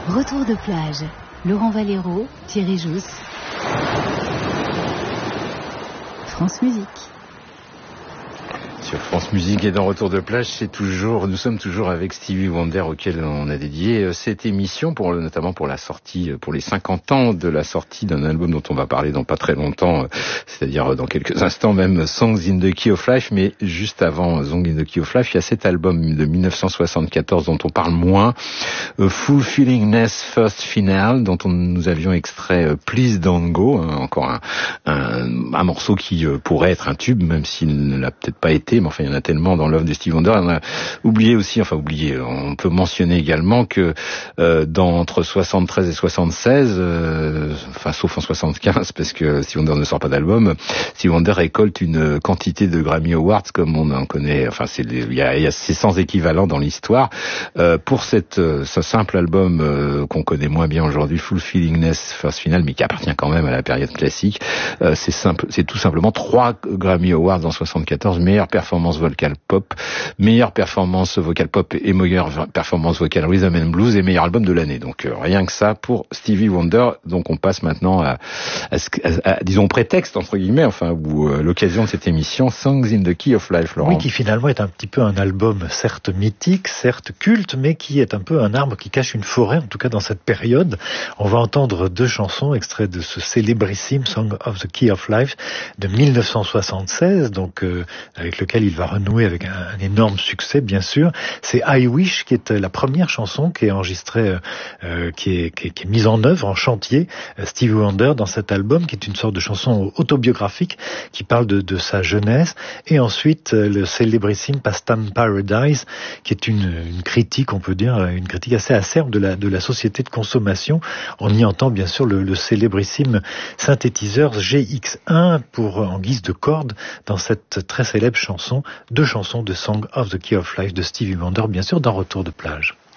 Retour de plage. Laurent Valero, Thierry Jousse. France Musique. Sur France Musique et dans Retour de plage, nous sommes toujours avec Stevie Wonder auquel on a dédié cette émission notamment pour la sortie, pour les 50 ans de la sortie d'un album dont on va parler dans pas très longtemps, c'est-à-dire dans quelques instants même, Songs in the Key of Life. Mais juste avant Songs in the Key of Life, il y a cet album de 1974 dont on parle moins, Fulfillingness First Final, dont nous avions extrait Please Don't Go, encore un morceau qui pourrait être un tube, même s'il ne l'a peut-être pas été. Mais enfin, il y en a tellement dans l'œuvre de Stevie Wonder. On a oublié, on peut mentionner également que entre 73 et 76, sauf en 75, parce que Stevie Wonder ne sort pas d'album, Stevie Wonder récolte une quantité de Grammy Awards comme on en connaît. Enfin, c'est sans équivalent dans l'histoire. Pour ce simple album qu'on connaît moins bien aujourd'hui, Fulfillingness First Final, mais qui appartient quand même à la période classique, c'est tout simplement 3 Grammy Awards en 74, meilleure performance vocal pop, meilleure performance vocal pop et meilleure performance vocal rhythm and blues et meilleur album de l'année. Donc rien que ça pour Stevie Wonder. Donc on passe maintenant à disons prétexte entre guillemets, ou l'occasion de cette émission, Songs in the Key of Life, Laurent. Oui, qui finalement est un petit peu un album certes mythique, certes culte, mais qui est un peu un arbre qui cache une forêt, en tout cas dans cette période. On va entendre 2 chansons extraits de ce célébrissime Song of the Key of Life de 1976, donc avec lequel il va renouer avec un énorme succès, bien sûr. C'est I Wish, qui est la première chanson qui est enregistrée, qui est mise en œuvre, en chantier, Stevie Wonder, dans cet album, qui est une sorte de chanson autobiographique, qui parle de sa jeunesse. Et ensuite, le célébrissime Pastime Paradise, qui est une critique, on peut dire, une critique assez acerbe de la société de consommation. On y entend, bien sûr, le célébrissime synthétiseur GX1 en guise de corde dans cette très célèbre chanson, 2 chansons de Song of the Key of Life de Stevie Wonder, bien sûr, dans Retour de plage.